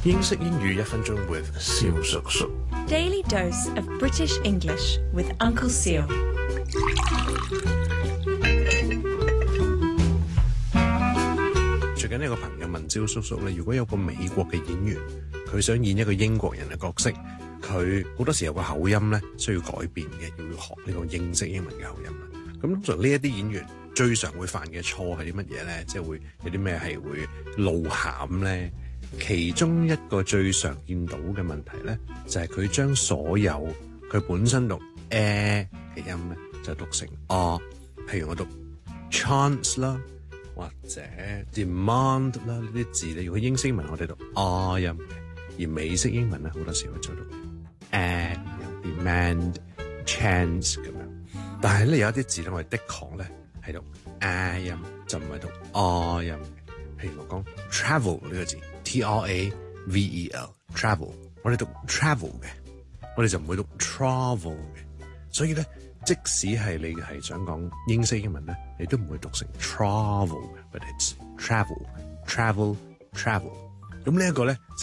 英式英語1分鐘 with 蕭叔叔。 Daily dose of British English with Uncle Seal. 最近呢個朋友問蕭叔叔咧，如果有個美國嘅演員，佢想演一個英國人嘅角色，佢好多時有個口音咧需要改變嘅，要學呢個英式英文嘅口音啦。咁通常呢一啲演員最常會犯嘅錯係啲乜嘢咧？即係會有啲咩係會露餡咧？其中一個最常見到嘅問題咧，就係佢將所有佢本身讀嘅音咧，就讀成譬如我讀 chance 啦，或者 demand 啦，呢啲字咧，如果英式英文我哋讀音嘅，而美式英文咧好多時會做到demand chance 咁樣。但係咧有一啲字咧，我哋的確咧係讀音，就唔係讀音嘅。譬如我講 travel 呢個字 travel travel， 我哋讀 travel 嘅，我哋就唔會讀 travel 嘅。所以咧，即使係你係想講英式英文咧，你都唔會讀成 travel 嘅，but it's travel。咁呢一個咧。